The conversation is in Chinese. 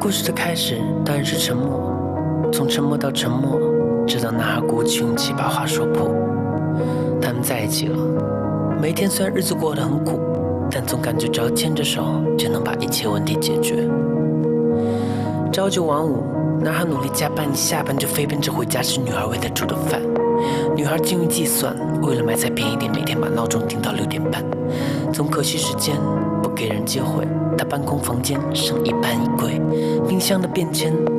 故事的开始当然是沉默，从沉默到沉默，直到男孩鼓起勇气把话说破。他们在一起了，每一天虽然日子过得很苦，但总感觉只要牵着手就能把一切问题解决。朝九晚五，男孩努力加班，一下班就飞奔着回家吃女孩为他煮的饭。女孩精于计算，为了买菜便宜点，每天把闹钟定到6点半。总可惜时间不给人机会，她搬空房间，剩一半衣柜，冰箱的便签